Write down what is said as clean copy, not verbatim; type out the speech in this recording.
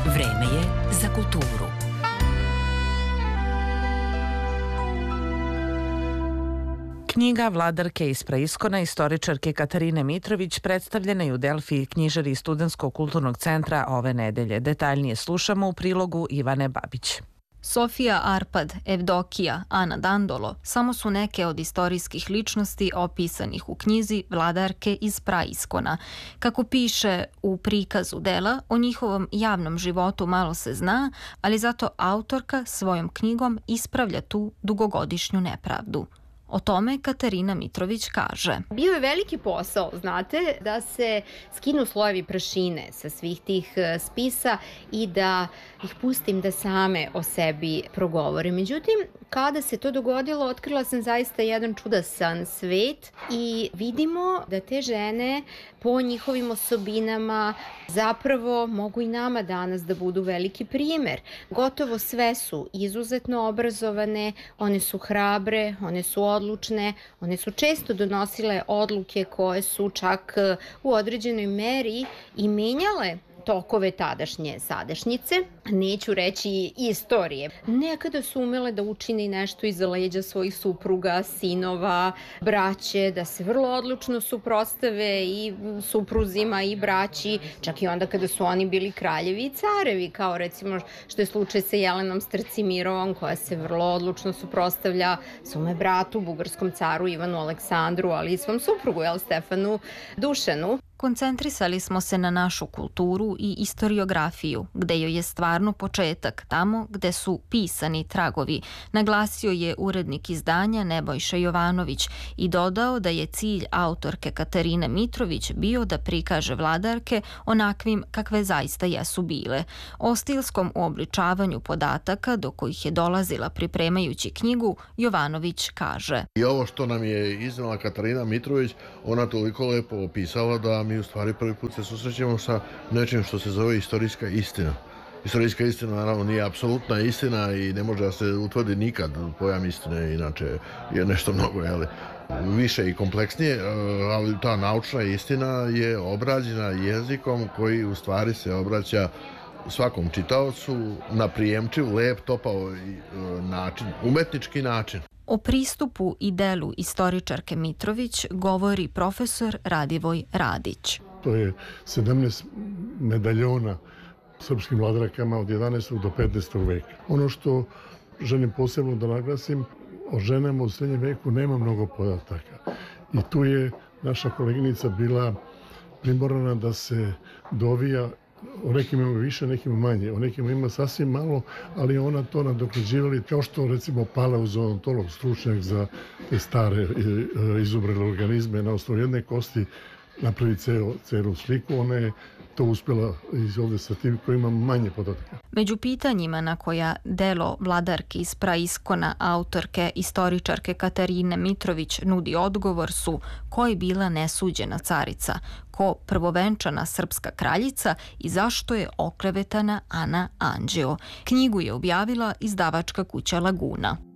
Vreme je za kulturu. Knjiga Vladarke iz Praiskona istoričarke Katarine Mitrović predstavljena je u Delfi knjižari Studentskog kulturnog centra ove nedelje. Detaljnije slušamo u prilogu Ivane Babić. Sofija Arpad, Evdokija, Ana Dandolo samo su neke od istorijskih ličnosti opisanih u knjizi Vladarke iz Praiskona. Kako piše u prikazu dela, o njihovom javnom životu malo se zna, ali zato autorka svojom knjigom ispravlja tu dugogodišnju nepravdu. O tome Katarina Mitrović kaže. Bio je veliki posao, znate, da se skinu slojevi prašine sa svih tih spisa i da ih pustim da same o sebi progovore. Međutim, kada se to dogodilo, otkrila sam zaista jedan čudasan svet i vidimo da te žene po njihovim osobinama zapravo mogu i nama danas da budu veliki primer. Gotovo sve su izuzetno obrazovane, one su hrabre, one su odlučne, one su često donosile odluke koje su čak u određenoj meri i menjale tokove tadašnje sadašnjice, neću reći istorije. Nekada su umele da učine nešto iza leđa svojih supruga, sinova, braće, da se vrlo odlučno suprotstave i supruzima i braći, čak i onda kada su oni bili kraljevi i carevi, kao recimo što je slučaj sa Jelenom Stracimirovom, koja se vrlo odlučno suprotstavlja svome bratu, bugarskom caru Ivanu Aleksandru, ali i svom suprugu, Stefanu Dušanu. Koncentrisali smo se na našu kulturu i istoriografiju, gde joj je stvarno početak, tamo gde su pisani tragovi, naglasio je urednik izdanja Nebojša Jovanović i dodao da je cilj autorke Katarine Mitrović bio da prikaže vladarke onakvim kakve zaista jesu bile. O stilskom uobličavanju podataka do kojih je dolazila pripremajući knjigu, Jovanović kaže. I ovo što nam je iznala Katarina Mitrović, ona toliko lepo opisala da mi u stvari prvi put se susrećemo sa nečim što se zove istorijska istina. Istorijska istina naravno nije apsolutna istina i ne može da se utvrdi nikad. Pojam istine inače je nešto mnogo više i kompleksnije, ali ta naučna istina je obrađena jezikom koji u stvari se obraća svakom čitaocu na prijemčiv, lep, topao način, umetnički način. O pristupu i delu istoričarke Mitrović govori profesor Radivoj Radić. To je 17 medaljona srpskim vladarkama od 11. do 15. veka. Ono što želim posebno da naglasim, o ženama u srednjem veku nema mnogo podataka. I tu je naša koleginica bila primorana da se dovija. O nekim ima više, nekima manje. O nekima ima sasvim malo, ali ona to nadoknađivali kao što recimo paleozontolog, stručnjak za te stare izubrele organizme na osnovu jedne kosti napravi celu sliku. Ona je to uspjela ovdje sa tim koji ima manje podataka. Među pitanjima na koja delo Vladarke iz Praiskona autorke istoričarke Katarine Mitrović nudi odgovor su ko je bila nesuđena carica, ko prvovenčana srpska kraljica i zašto je oklevetana Ana Anđeo. Knjigu je objavila izdavačka kuća Laguna.